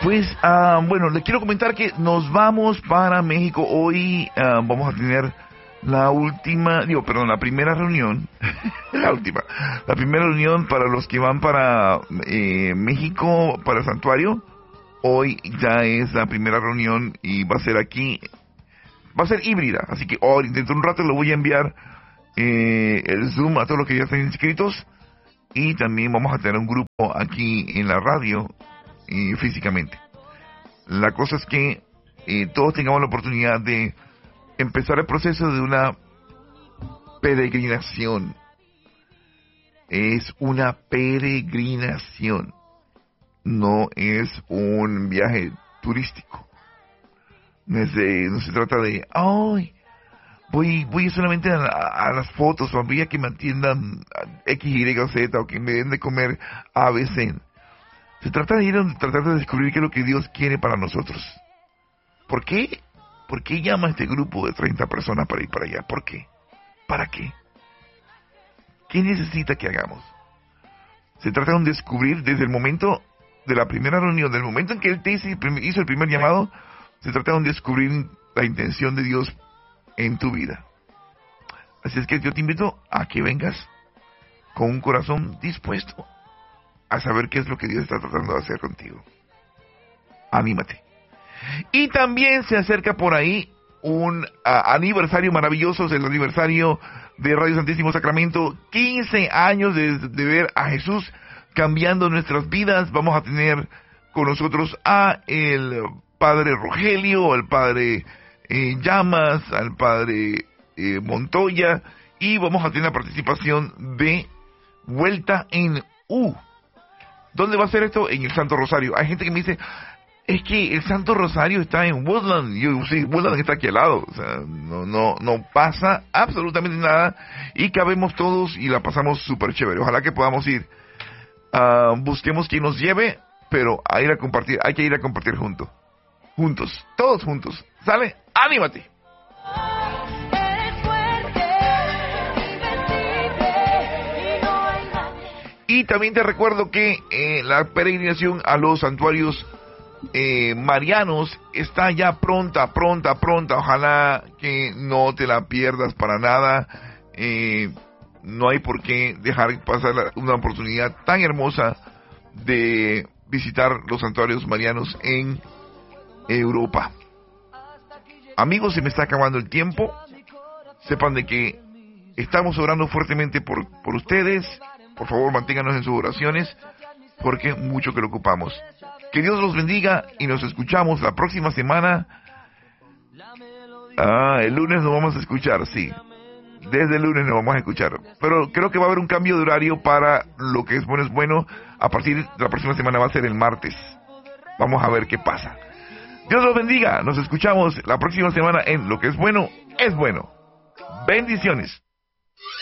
Pues, bueno, les quiero comentar que nos vamos para México. Hoy vamos a tener la primera reunión, la primera reunión para los que van para México, para el santuario. Hoy ya es la primera reunión y va a ser aquí, va a ser híbrida, así que hoy, dentro de un rato le voy a enviar el Zoom a todos los que ya están inscritos, y también vamos a tener un grupo aquí en la radio físicamente. La cosa es que todos tengamos la oportunidad de empezar el proceso de una peregrinación. Es una peregrinación, no es un viaje turístico. No se trata de, ay, voy solamente a las fotos, o voy a que me atiendan X, Y o Z, o que me den de comer ABC. Se trata de ir a tratar de descubrir qué es lo que Dios quiere para nosotros. ¿Por qué? ¿Por qué llama a este grupo de 30 personas para ir para allá? ¿Por qué? ¿Para qué? ¿Qué necesita que hagamos? Se trata de un descubrir desde el momento de la primera reunión, del momento en que él te hizo el primer llamado. Se trata de un descubrir la intención de Dios en tu vida. Así es que yo te invito a que vengas con un corazón dispuesto a saber qué es lo que Dios está tratando de hacer contigo. Anímate. Y también se acerca por ahí un aniversario maravilloso, es el aniversario de Radio Santísimo Sacramento, 15 años de ver a Jesús cambiando nuestras vidas. Vamos a tener con nosotros a el Padre Rogelio, al Padre Llamas, al Padre Montoya, y vamos a tener la participación de Vuelta en U. ¿Dónde va a ser esto? En el Santo Rosario. Hay gente que me dice, es que el Santo Rosario está en Woodland. Yo sí, Woodland está aquí al lado. O sea, no pasa absolutamente nada, y cabemos todos y la pasamos súper chévere. Ojalá que podamos ir. Busquemos quien nos lleve, pero a ir a compartir. Hay que ir a compartir juntos, todos juntos. ¿Sale? ¡Anímate! Y también te recuerdo que la peregrinación a los santuarios marianos está ya pronta. Ojalá que no te la pierdas para nada. No hay por qué dejar pasar una oportunidad tan hermosa de visitar los santuarios marianos en Europa. Amigos, se me está acabando el tiempo. Sepan de que estamos orando fuertemente por ustedes. Por favor, manténganos en sus oraciones, porque mucho que lo ocupamos. Que Dios los bendiga y nos escuchamos la próxima semana. El lunes nos vamos a escuchar, sí. Desde el lunes nos vamos a escuchar. Pero creo que va a haber un cambio de horario para Lo que es bueno. A partir de la próxima semana va a ser el martes. Vamos a ver qué pasa. Dios los bendiga. Nos escuchamos la próxima semana en Lo que es bueno. Bendiciones.